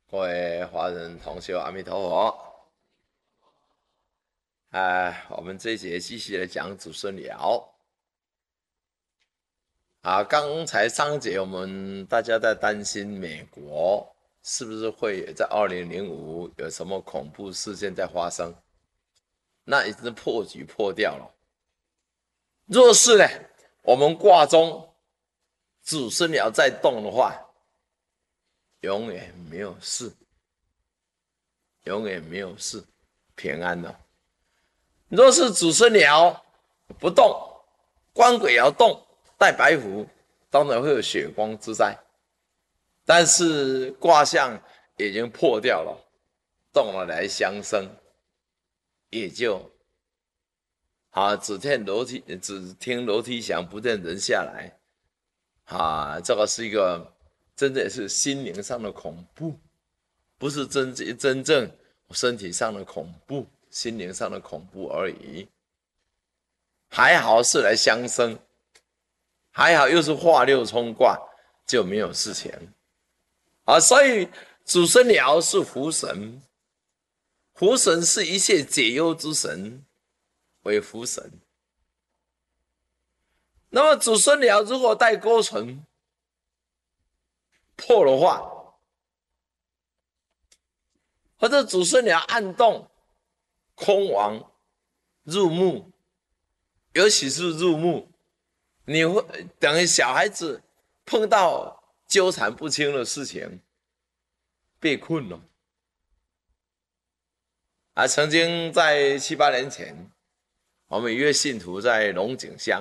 各位华人同修，阿弥陀佛！我们这一节继续来讲祖孙寮。刚才上一节我们大家在担心美国是不是会在2005有什么恐怖事件在发生？那已经破局破掉了。若是呢，我们卦中祖孙寮在动的话，永远没有事，永远没有事，平安了。若是祖孙寮不动，官鬼爻动，带白虎，当然会有血光之灾。但是卦象已经破掉了，动了来相生，也就只听楼梯响，不见人下来。这个是一个真的是心灵上的恐怖，不是真正身体上的恐怖，心灵上的恐怖而已。还好是来相生，还好又是化六冲卦，就没有事情。所以祖孙寮是福神，福神是一切解忧之神，为福神。那么祖孙寮如果带勾存破的话，或者祖孙寮暗动空亡入墓，尤其是入墓，你会等于小孩子碰到纠缠不清的事情，被困了。曾经在7、8年前，我们一位信徒在龙井乡，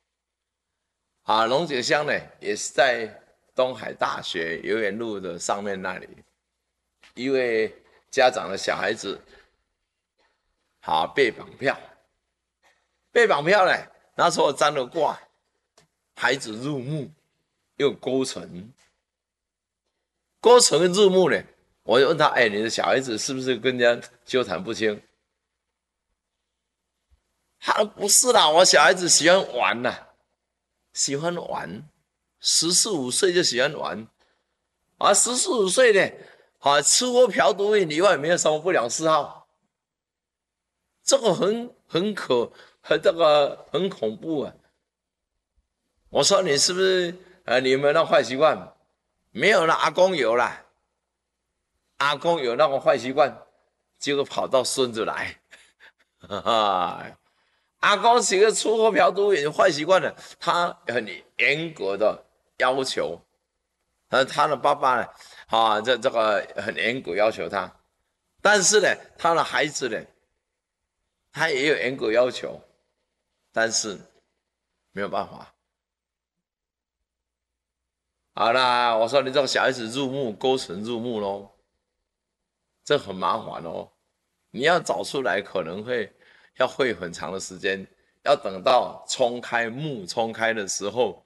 龙井乡呢也是在东海大学游园路的上面那里，一位家长的小孩子，被绑票，呢，那时候占了卦，孩子入墓又勾存入墓呢，我就问他，你的小孩子是不是跟人家纠缠不清？他说不是啦，我小孩子喜欢玩啦，喜欢玩，14、15岁就喜欢玩，14、15岁呢，吃喝嫖赌瘾以外没有什么不良嗜好，这个这个很恐怖啊！我说你是不是你有没有那坏习惯？没有啦，阿公有啦，阿公有那种坏习惯，结果跑到孙子来，阿公是个吃喝嫖赌瘾坏习惯的，他很严格的要求，他的爸爸呢，这个很严格要求他，但是呢，他的孩子呢，他也有严格要求，但是没有办法。好啦，我说你这个小孩子入墓勾存入墓咯，这很麻烦哦。你要找出来可能要很长的时间，要等到墓冲开的时候，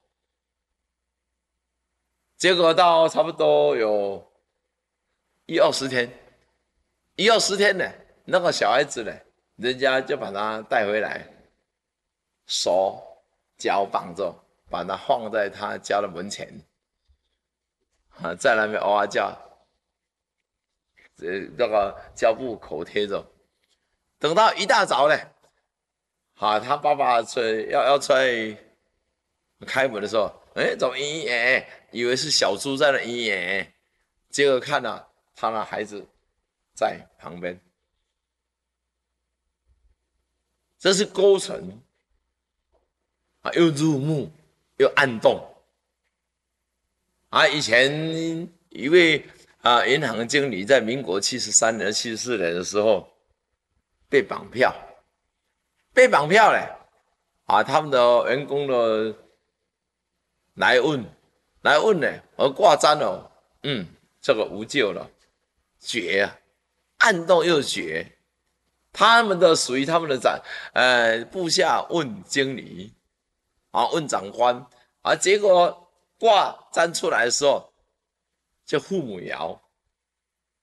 结果到差不多有10-20天，10-20天呢，那个小孩子呢，人家就把他带回来，手脚绑着，把他放在他家的门前。在那边哇叫，那个胶布口贴着，等到一大早呢，他爸爸要出来开门的时候，怎么嘤嘤，以为是小猪在那嘤嘤，结果看到他的孩子在旁边，这是勾存又入墓又暗动。以前一位银行经理在民国73年、74年的时候被绑票呢，他们的员工的来问呢，而挂占了，这个无救了，绝啊，暗动又绝，他们的属于他们的部下问经理，问长官，结果卦占出来的时候，就父母爻，